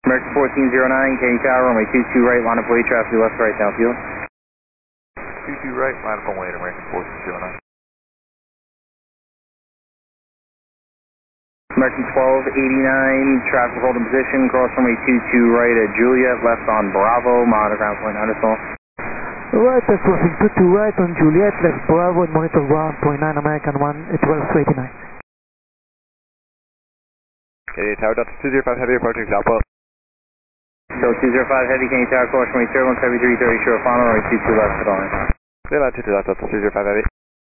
American 1409, Kenny Tower, runway 22 right, line up way, traffic left, right, downfield. 22 right, line up on way, American 1409. American 1289, traffic hold in position, cross runway 22 right at Juliet, left on Bravo, monitor ground point Huntersville. Right, that's crossing 22 right on Juliet, left Bravo and monitor ground point 9, American 1, 1289. Okay, Tower Delta 205 Heavy approaching Southwell. So 205 Heavy, Kenny Tower, cross runway 017330, short final, runway 22 left at all. Clear line 22 left, Delta 205 Heavy.